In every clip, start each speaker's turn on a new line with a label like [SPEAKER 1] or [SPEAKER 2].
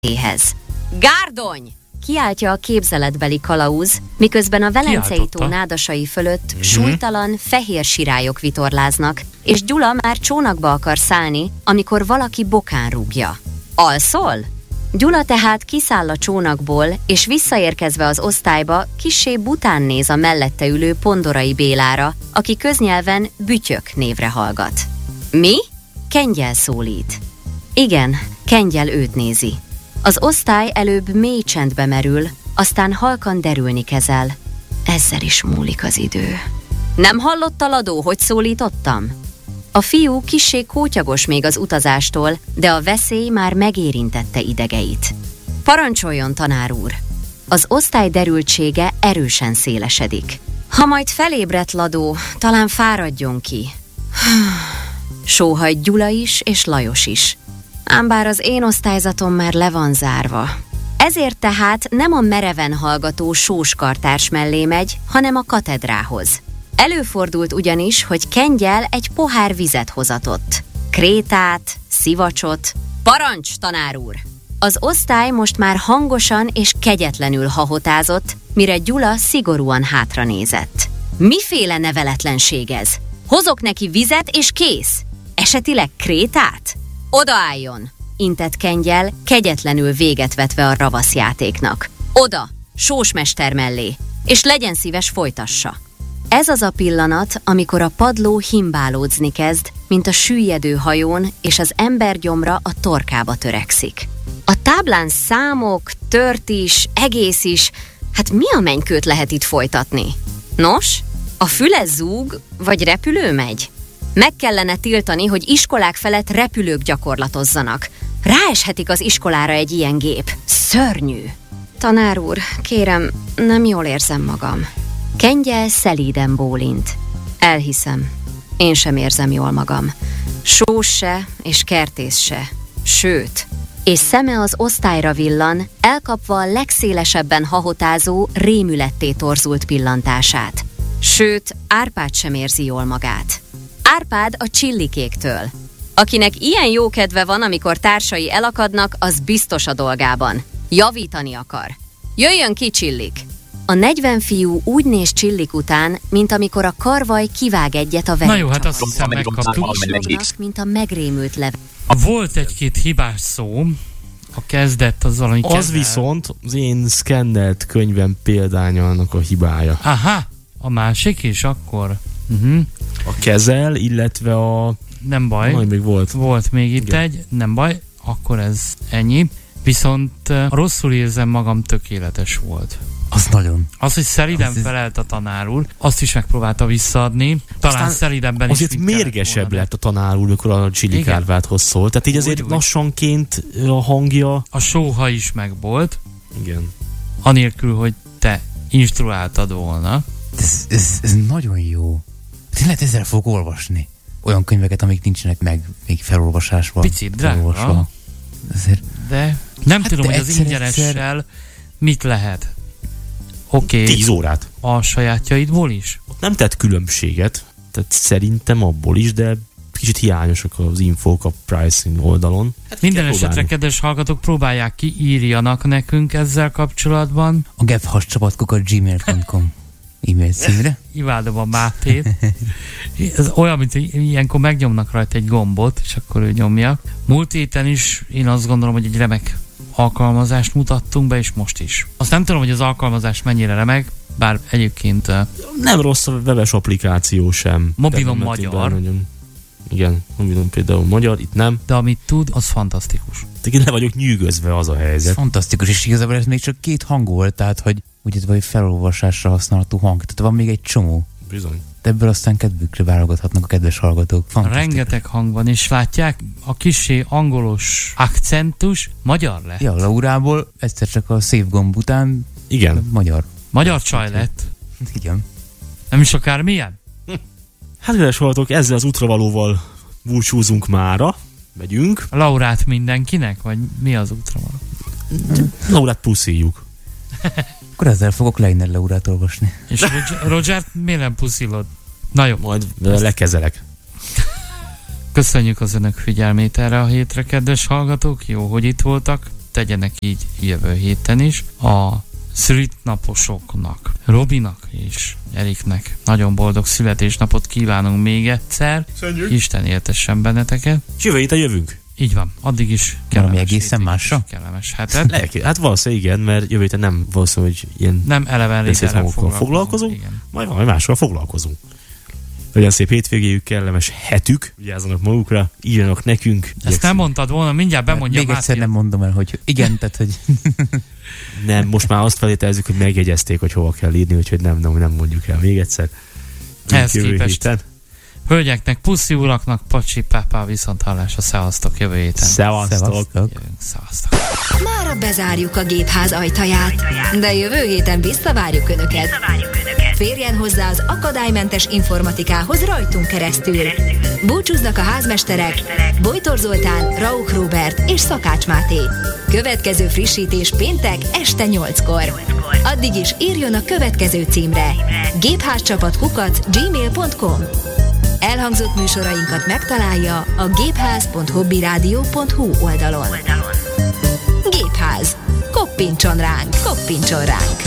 [SPEAKER 1] éhez. Gárdony! Kiáltja a képzeletbeli kalauz, miközben a Velencei tó nádasai fölött súlytalan, fehér sirályok vitorláznak, és Gyula már csónakba akar szállni, amikor valaki bokán rúgja. Alszol? Gyula tehát kiszáll a csónakból, és visszaérkezve az osztályba kissé bután néz a mellette ülő Pondorai Bélára, aki köznyelven Bütyök névre hallgat. Mi? Kengyel szólít. Igen, Kengyel őt nézi. Az osztály előbb mély csendbe merül, aztán halkan derülni kezdel. Ezzel is múlik az idő. Nem hallotta Ladó, hogy szólítottam? A fiú kissé kótyagos még az utazástól, de a veszély már megérintette idegeit. Parancsoljon, tanár úr! Az osztály derültsége erősen szélesedik. Ha majd felébredt Ladó, talán fáradjon ki. Sóhajt Gyula is és Lajos is. Ám bár az én osztályzatom már le van zárva. Ezért tehát nem a mereven hallgató sóskartárs mellé megy, hanem a katedrához. Előfordult ugyanis, hogy Kengyel egy pohár vizet hozatott. Krétát, szivacsot. Parancs, tanár úr! Az osztály most már hangosan és kegyetlenül hahotázott, mire Gyula szigorúan hátranézett. Miféle neveletlenség ez? Hozok neki vizet és kész! Esetileg krétát? Odaálljon! Intett Kengyel, kegyetlenül véget vetve a ravaszjátéknak. Oda, sósmester mellé, és legyen szíves, folytassa. Ez az a pillanat, amikor a padló himbálódzni kezd, mint a süllyedő hajón, és az ember gyomra a torkába törekszik. A táblán számok, tört is, egész is, hát mi a mennykőt lehet itt folytatni? Nos, a füle zúg, vagy repülő megy? Meg kellene tiltani, hogy iskolák felett repülők gyakorlatozzanak. Ráeshetik az iskolára egy ilyen gép. Szörnyű! Tanár úr, kérem, nem jól érzem magam. Kengyel szelíden bólint. Elhiszem, én sem érzem jól magam. Sós se, és kertész se. Sőt, és szeme az osztályra villan, elkapva a legszélesebben hahotázó, rémületté torzult pillantását. Sőt, Árpád sem érzi jól magát. Árpád a Csillikéktől. Akinek ilyen jó kedve van, amikor társai elakadnak, az biztos a dolgában. Javítani akar. Jöjjön ki, Csillik! A 40 fiú úgy néz Csillik után, mint amikor a karvaj kivág egyet a
[SPEAKER 2] Na jó, hát azt hiszem megkaptuk.
[SPEAKER 1] Mint a megrémült level.
[SPEAKER 2] Volt egy-két hibás szó, a kezdet az valami kezdet.
[SPEAKER 3] Az viszont az én szkennelt könyvem példánya annak a hibája.
[SPEAKER 2] Aha, a másik is akkor?
[SPEAKER 3] A kezel, illetve a...
[SPEAKER 2] Nem baj.
[SPEAKER 3] Még volt.
[SPEAKER 2] Volt még itt egy, nem baj, akkor ez ennyi. Viszont rosszul érzem magam, tökéletes volt.
[SPEAKER 4] Az nagyon.
[SPEAKER 2] Az, hogy szeliden felelt a tanár úr, azt is megpróbálta visszaadni. Talán szelidenben is.
[SPEAKER 3] Azért mérgesebb lett a tanár úr, amikor a Csillik Árpádhoz szólt. Tehát így azért lassanként a hangja...
[SPEAKER 2] A sóha is megvolt.
[SPEAKER 3] Igen.
[SPEAKER 2] Anélkül, hogy te instruáltad volna.
[SPEAKER 4] Ez nagyon jó. Tényleg ezzel fogok olvasni. Olyan könyveket, amik nincsenek meg még felolvasásban.
[SPEAKER 2] Picit drága. De nem tudom, hogy az ingyenessel mit lehet. Oké.
[SPEAKER 3] 10 órát.
[SPEAKER 2] A sajátjaidból is?
[SPEAKER 3] Ott nem tett különbséget, tehát szerintem abból is, de kicsit hiányosak az infók a pricing oldalon. Hát
[SPEAKER 2] minden esetre, kedves hallgatók, próbálják ki, írjanak nekünk ezzel kapcsolatban.
[SPEAKER 4] A gevhascsapat@gmail.com e-mail címre.
[SPEAKER 2] Imádom a Mátét. Ez olyan, mint hogy ilyenkor megnyomnak rajta egy gombot, és akkor ő nyomja. Múlt héten is én azt gondolom, hogy egy remek alkalmazást mutattunk be, és most is. Azt nem tudom, hogy az alkalmazás mennyire remek, bár egyébként...
[SPEAKER 3] Nem rossz a webes applikáció sem.
[SPEAKER 2] Mobilon magyar.
[SPEAKER 3] Igen, mobilon például magyar, itt nem.
[SPEAKER 2] De amit tud, az fantasztikus.
[SPEAKER 3] Tehát le vagyok nyűgözve, az a helyzet.
[SPEAKER 4] Fantasztikus, és igazából ez még csak 2 hang volt, tehát hogy úgy vagy felolvasásra használható hang. Tehát van még egy csomó.
[SPEAKER 3] Bizony.
[SPEAKER 4] De ebből aztán kedvükre válogathatnak a kedves hallgatók.
[SPEAKER 2] Rengeteg hang van, és látják, a kissé angolos akcentus magyar lett.
[SPEAKER 4] Ja, Laurából egyszer csak a szép gomb után
[SPEAKER 3] igen.
[SPEAKER 2] Magyar csaj lett.
[SPEAKER 4] Igen.
[SPEAKER 2] Nem is akár milyen?
[SPEAKER 3] Hát kedves hallgatók, ezzel az útravalóval búcsúzunk mára. Megyünk.
[SPEAKER 2] A Laurát mindenkinek? Vagy mi az útravaló?
[SPEAKER 3] Laurát puszíjuk.
[SPEAKER 4] Akkor ezzel fogok Leiner Laurát olvasni.
[SPEAKER 2] És Rogert miért nem puszilod? Na jó.
[SPEAKER 3] Majd lekezelek.
[SPEAKER 2] Köszönjük az önök figyelmét erre a hétre, kedves hallgatók. Jó, hogy itt voltak. tegyenek így jövő héten is. A szülinaposoknak, Robinak és Eriknek nagyon boldog születésnapot kívánunk még egyszer.
[SPEAKER 3] Köszönjük.
[SPEAKER 2] Isten éltessen benneteket.
[SPEAKER 3] Jövő héten jövünk.
[SPEAKER 2] Így van, addig is
[SPEAKER 4] Valami egészen másra?
[SPEAKER 2] Kellemes hetet.
[SPEAKER 3] Hát valószínűleg igen, mert jövő héten nem valószínű, hogy ilyen
[SPEAKER 2] Nem eleven régen
[SPEAKER 3] foglalkozunk.
[SPEAKER 2] Igen.
[SPEAKER 3] Majd máshol foglalkozunk. Legyen szép hétvégéjük, kellemes hetük, vigyázzanak magukra, írjanak nekünk.
[SPEAKER 2] Ezt nem mondtad volna, mindjárt bemondja.
[SPEAKER 4] Még egyszer nem mondom el, hogy igen, tehát hogy...
[SPEAKER 3] Nem, most már azt feltételezzük, hogy megjegyezték, hogy hova kell írni, úgyhogy nem mondjuk el még egyszer.
[SPEAKER 2] Ehhez képest. Hölgyeknek, puszi uraknak, pacsi, pápá, viszont hallásra, szevasztok jövő héten.
[SPEAKER 3] Szevasztok.
[SPEAKER 2] Szevasztok.
[SPEAKER 1] Mára bezárjuk a gépház ajtaját, de jövő héten visszavárjuk Önöket. Férjen hozzá az akadálymentes informatikához rajtunk keresztül. Búcsúznak a házmesterek Bojtor Zoltán, Rauch Róbert és Szakács Máté. Következő frissítés péntek este 8-kor. Addig is írjon a következő címre: gépházcsapat@gmail.com. Elhangzott műsorainkat megtalálja a gépház.hobbyradio.hu oldalon. Gépház. Koppintson ránk, koppintson ránk.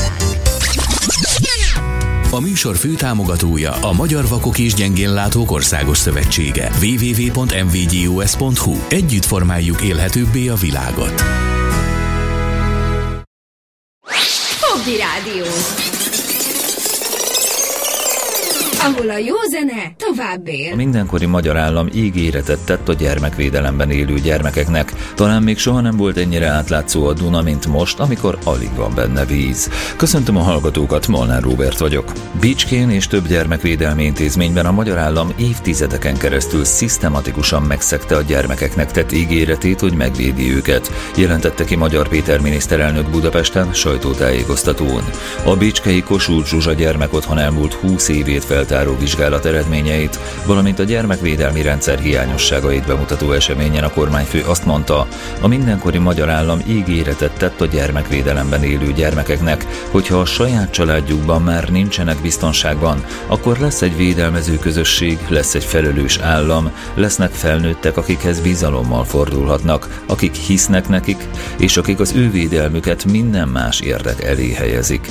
[SPEAKER 5] A műsor főtámogatója a Magyar Vakok és Gyengénlátók Országos Szövetsége. www.mvgus.hu. Együtt formáljuk élhetőbbé a világot.
[SPEAKER 6] Hobby Rádió, ahol a jó zene tovább él.
[SPEAKER 7] A mindenkori magyar állam ígéretet tett a gyermekvédelemben élő gyermekeknek. Talán még soha nem volt ennyire átlátszó a Duna, mint most, amikor alig van benne víz. Köszöntöm a hallgatókat, Molnár Róbert vagyok. Bicskén és több gyermekvédelmi intézményben a magyar állam évtizedeken keresztül szisztematikusan megszegte a gyermekeknek tett ígéretét, hogy megvédi őket, jelentette ki Magyar Péter miniszterelnök Budapesten sajtótájékoztatón. A bicskei Kossuth Zsuzsa gyermekotthon elmúlt 20 évét feltáró vizsgálat eredményeit, valamint a gyermekvédelmi rendszer hiányosságait bemutató eseményen a kormányfő azt mondta, a mindenkori magyar állam ígéretet tett a gyermekvédelemben élő gyermekeknek, hogyha a saját családjukban már nincsenek biztonságban, akkor lesz egy védelmező közösség, lesz egy felelős állam, lesznek felnőttek, akikhez bizalommal fordulhatnak, akik hisznek nekik, és akik az ő védelmüket minden más érdek elé helyezik.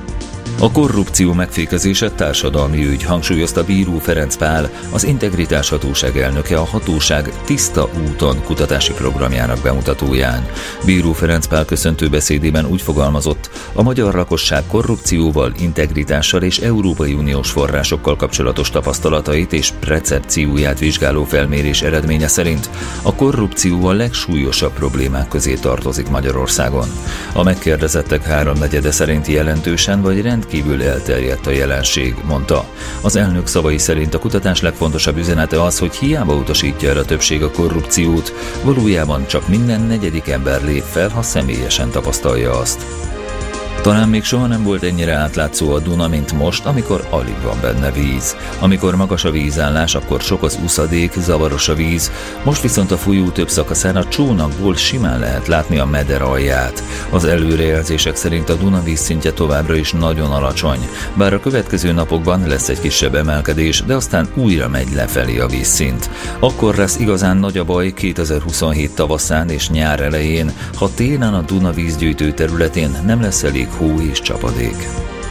[SPEAKER 7] A korrupció megfékezése társadalmi ügy, hangsúlyozta Bíró Ferenc Pál, az Integritás Hatóság elnöke a hatóság Tiszta úton kutatási programjának bemutatóján. Bíró Ferenc Pál köszöntő beszédében úgy fogalmazott, a magyar lakosság korrupcióval, integritással és Európai Uniós forrásokkal kapcsolatos tapasztalatait és percepcióját vizsgáló felmérés eredménye szerint a korrupció a legsúlyosabb problémák közé tartozik Magyarországon. A megkérdezettek 3/4 szerint jelentősen vagy rendkívül elterjedt a jelenség, mondta. Az elnök szavai szerint a kutatás legfontosabb üzenete az, hogy hiába utasítja el a többség a korrupciót, valójában csak minden 4. ember lép fel, ha személyesen tapasztalja azt. Talán még soha nem volt ennyire átlátszó a Duna, mint most, amikor alig van benne víz. Amikor magas a vízállás, akkor sok az uszadék, zavaros a víz, most viszont a folyó több szakaszán a csónakból simán lehet látni a meder alját. Az előrejelzések szerint a Duna vízszintje továbbra is nagyon alacsony, bár a következő napokban lesz egy kisebb emelkedés, de aztán újra megy lefelé a vízszint. Akkor lesz igazán nagy a baj 2027 tavaszán és nyár elején, ha télen a Duna vízgyűjtő területén nem lesz elég hó és csapadék.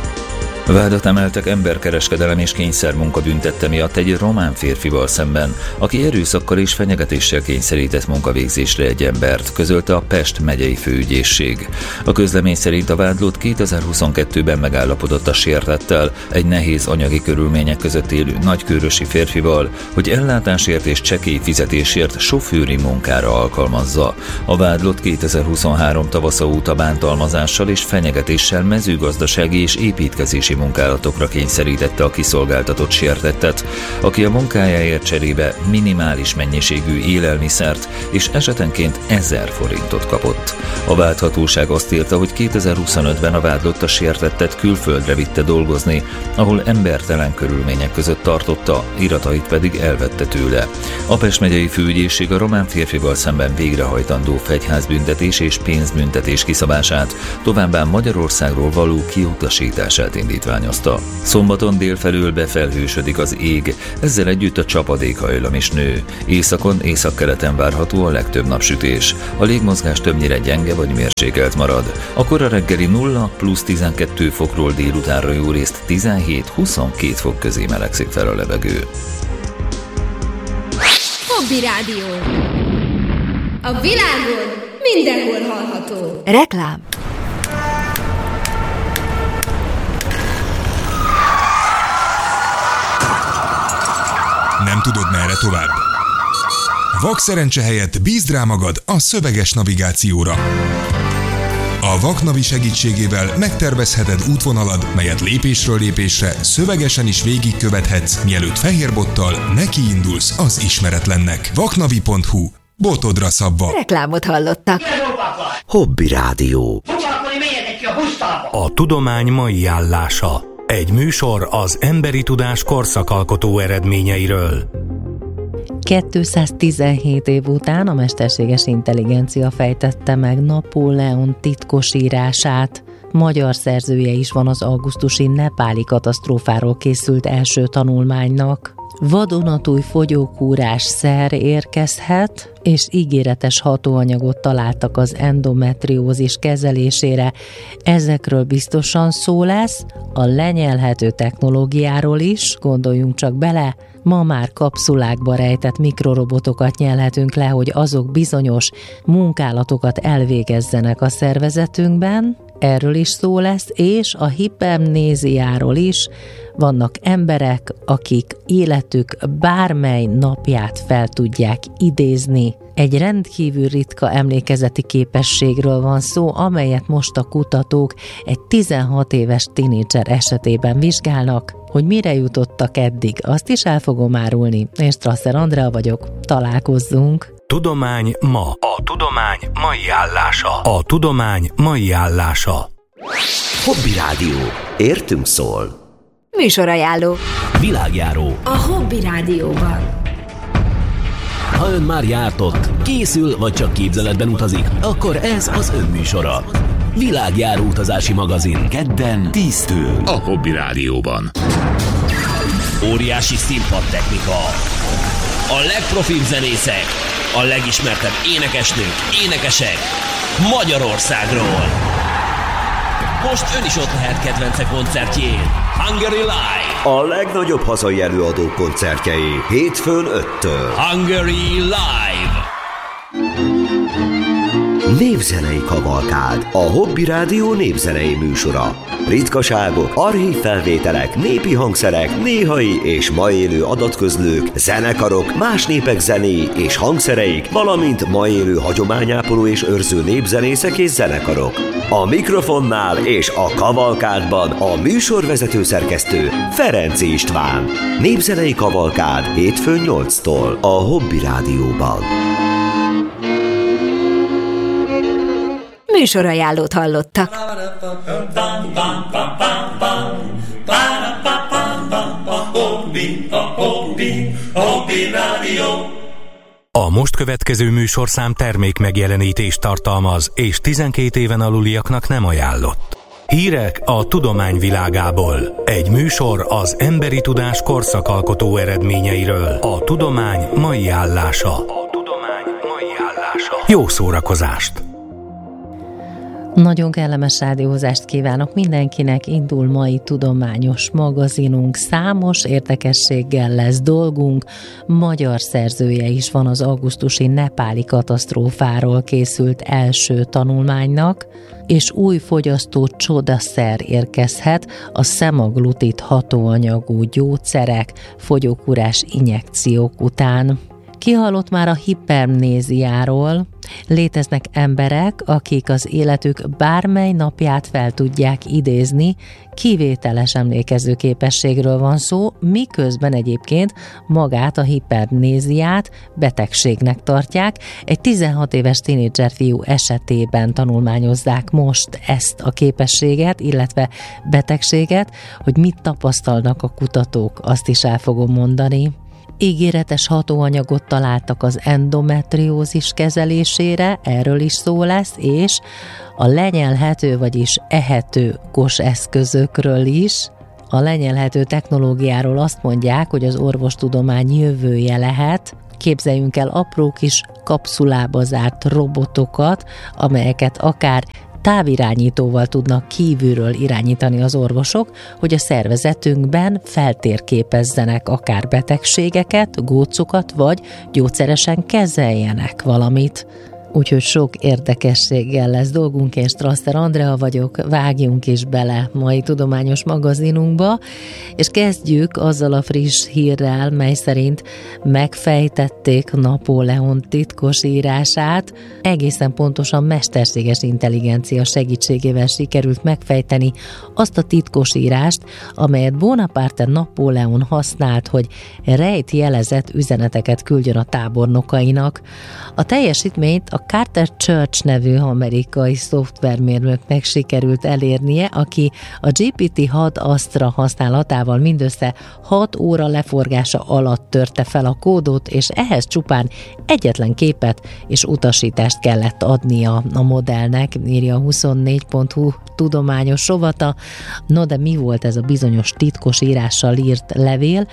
[SPEAKER 7] Vádat emeltek emberkereskedelem és kényszermunka büntette miatt egy román férfival szemben, aki erőszakkal és fenyegetéssel kényszerített munkavégzésre egy embert, közölte a Pest megyei főügyészség. A közlemény szerint a vádlott 2022-ben megállapodott a sértettel, egy nehéz anyagi körülmények között élő nagykőrösi férfival, hogy ellátásért és csekély fizetésért sofőri munkára alkalmazza. A vádlott 2023 tavasza óta bántalmazással és fenyegetéssel mezőgazdasági és építkezési munkálatokra kényszerítette a kiszolgáltatott sértettet, aki a munkájáért cserébe minimális mennyiségű élelmiszert és esetenként 1000 forintot kapott. A vált hatóság azt írta, hogy 2025-ben a vádlott a sértettet külföldre vitte dolgozni, ahol embertelen körülmények között tartotta, iratait pedig elvette tőle. A Pest megyei főügyészség a román férfival szemben végrehajtandó fegyházbüntetés és pénzbüntetés kiszabását, továbbá Magyarországról való kiutasítását indított tanúsítványozta. Szombaton délfelől befelhősödik az ég, ezzel együtt a csapadékhajlam is nő. Északon, északkeleten várható a legtöbb napsütés. A légmozgás többnyire gyenge vagy mérsékelt marad. A kora reggeli 0 plusz 12 fokról délutánra jórészt 17-22 fok közé melegszik fel a levegő.
[SPEAKER 6] Hobby Rádió. A világon mindenhol hallható.
[SPEAKER 1] Reklám.
[SPEAKER 8] Nem tudod, merre tovább? Vak szerencse helyett bízd rá magad a szöveges navigációra. A Vaknavi segítségével megtervezheted útvonalad, melyet lépésről lépésre szövegesen is végigkövethetsz, mielőtt fehérbottal nekiindulsz az ismeretlennek. Vaknavi.hu. Botodra szabva.
[SPEAKER 1] Reklámot hallottak.
[SPEAKER 9] Hobby Rádió.
[SPEAKER 10] A tudomány mai állása. Egy műsor az emberi tudás korszakalkotó eredményeiről.
[SPEAKER 11] 217 év után a mesterséges intelligencia fejtette meg Napóleon titkos írását. Magyar szerzője is van az augusztusi nepáli katasztrófáról készült első tanulmánynak. Vadonatúj fogyókúrás szer érkezhet, és ígéretes hatóanyagot találtak az endometriózis kezelésére. Ezekről biztosan szó lesz, a lenyelhető technológiáról is, gondoljunk csak bele. Ma már kapszulákba rejtett mikrorobotokat nyelhetünk le, hogy azok bizonyos munkálatokat elvégezzenek a szervezetünkben. Erről is szó lesz, és a hipermnéziáról is. Vannak emberek, akik életük bármely napját fel tudják idézni. Egy rendkívül ritka emlékezeti képességről van szó, amelyet most a kutatók egy 16 éves tinédzser esetében vizsgálnak. Hogy mire jutottak eddig, azt is el fogom árulni. Én Strasser Andrea vagyok. Találkozzunk!
[SPEAKER 10] Tudomány ma. A tudomány mai állása. A tudomány mai állása.
[SPEAKER 9] Hobby Rádió. Értünk szól.
[SPEAKER 1] Műsorajánló.
[SPEAKER 5] Világjáró.
[SPEAKER 6] A Hobby Rádióban.
[SPEAKER 5] Ha ön már járt ott, készül vagy csak képzeletben utazik, akkor ez az ön műsora. Világjáró utazási magazin. Kedden 10-től. A Hobby Rádióban. Óriási színpadtechnika. A legprofibb zenészek. A legismertebb énekesnők, énekesek Magyarországról. Most ön is ott lehet kedvence koncertjén. Hungary Live.
[SPEAKER 9] A legnagyobb hazai előadók koncertjei. Hétfőn 5-től.
[SPEAKER 5] Hungary Live.
[SPEAKER 9] Népzenei kavalkád. A Hobby Rádió népzenei műsora. Ritkaságok, archív felvételek, népi hangszerek, néhai és ma élő adatközlők, zenekarok, más népek zenéi és hangszereik, valamint ma élő hagyományápoló és őrző népzenészek és zenekarok. A mikrofonnál és a kavalkádban a műsorvezető szerkesztő Ferenczy István. Népzenei kavalkád hétfőn 8-tól a Hobby Rádióban.
[SPEAKER 1] Műsorajánlót hallottak.
[SPEAKER 10] A most következő műsorszám termék megjelenítést tartalmaz, és 12 éven aluliaknak nem ajánlott. Hírek a tudomány világából. Egy műsor az emberi tudás korszakalkotó eredményeiről. A tudomány mai állása. A tudomány mai állása. Jó szórakozást!
[SPEAKER 11] Nagyon kellemes rádiózást kívánok mindenkinek, indul mai tudományos magazinunk, számos érdekességgel lesz dolgunk, magyar szerzője is van az augusztusi nepáli katasztrófáról készült első tanulmánynak, és új fogyasztó csodaszer érkezhet a szemaglutit hatóanyagú gyógyszerek, fogyókúrás injekciók után. Ki hallott már a hipermnéziáról? Léteznek emberek, akik az életük bármely napját fel tudják idézni, kivételes emlékező képességről van szó, miközben egyébként magát a hipermnéziát betegségnek tartják. Egy 16 éves tínédzser fiú esetében tanulmányozzák most ezt a képességet, illetve betegséget, hogy mit tapasztalnak a kutatók, azt is el fogom mondani. ígéretes hatóanyagot találtak az endometriózis kezelésére, erről is szó lesz, és a lenyelhető, vagyis ehető koseszközökről is. A lenyelhető technológiáról azt mondják, hogy az orvostudomány jövője lehet. Képzeljünk el apró kis kapszulába zárt robotokat, amelyeket akár távirányítóval tudnak kívülről irányítani az orvosok, hogy a szervezetünkben feltérképezzenek akár betegségeket, gócokat, vagy gyógyszeresen kezeljenek valamit. Úgyhogy sok érdekességgel lesz dolgunk, én Strasser Andrea vagyok, vágjunk is bele mai tudományos magazinunkba, és kezdjük azzal a friss hírrel, mely szerint megfejtették Napóleon titkos írását, egészen pontosan mesterséges intelligencia segítségével sikerült megfejteni azt a titkos írást, amelyet Bonaparte Napóleon használt, hogy rejtjelezett üzeneteket küldjön a tábornokainak. A teljesítményt a Carter Church nevű amerikai szoftvermérnöknek sikerült elérnie, aki a GPT-6 Astra használatával mindössze 6 óra leforgása alatt törte fel a kódot, és ehhez csupán egyetlen képet és utasítást kellett adnia a modellnek, írja a 24.hu tudományos rovata. No, de mi volt ez a bizonyos titkos írással írt levél?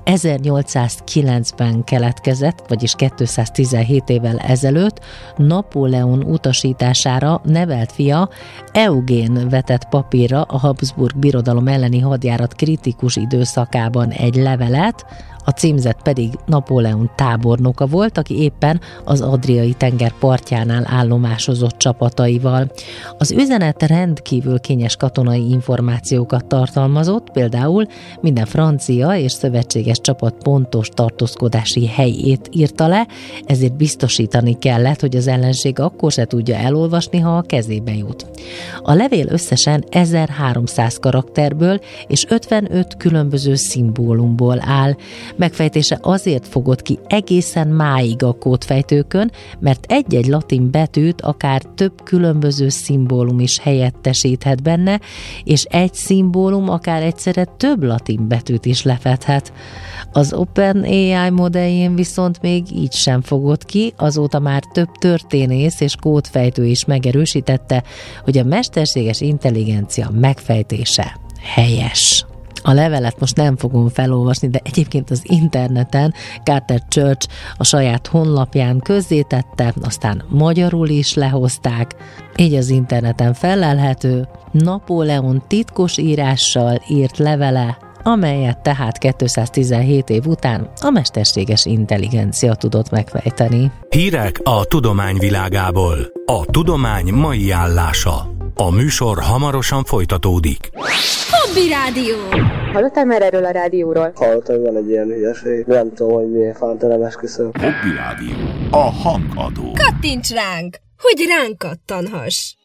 [SPEAKER 11] 1809-ben keletkezett, vagyis 217 évvel ezelőtt. Napóleon utasítására nevelt fia Eugén vetett papírra a Habsburg birodalom elleni hadjárat kritikus időszakában egy levelet, a címzet pedig Napóleon tábornoka volt, aki éppen az Adriai tenger partjánál állomásozott csapataival. Az üzenet rendkívül kényes katonai információkat tartalmazott, például minden francia és szövetséges csapat pontos tartózkodási helyét írta le, ezért biztosítani kellett, hogy az ellenség akkor se tudja elolvasni, ha a kezébe jut. A levél összesen 1300 karakterből és 55 különböző szimbólumból áll. Megfejtése azért fogott ki egészen máig a kódfejtőkön, mert egy-egy latin betűt akár több különböző szimbólum is helyettesíthet benne, és egy szimbólum akár egyszerre több latin betűt is lefedhet. Az OpenAI modelljén viszont még így sem fogott ki, azóta már több történész és kódfejtő is megerősítette, hogy a mesterséges intelligencia megfejtése helyes. A levelet most nem fogom felolvasni, de egyébként az interneten Carter Church a saját honlapján közzétette, aztán magyarul is lehozták, így az interneten fellelhető Napóleon titkos írással írt levele, amelyet tehát 217 év után a mesterséges intelligencia tudott megfejteni.
[SPEAKER 10] Hírek a tudomány világából. A tudomány mai állása. A műsor hamarosan folytatódik.
[SPEAKER 6] Hobby Rádió!
[SPEAKER 12] Hallottál már erről a rádióról?
[SPEAKER 13] Hallottam, hogy van egy ilyen hülyeség. Nem tudom, hogy miért fántelem esküszöm.
[SPEAKER 5] Hobby Rádió. A hangadó.
[SPEAKER 6] Kattints ránk, hogy ránk kattanhass!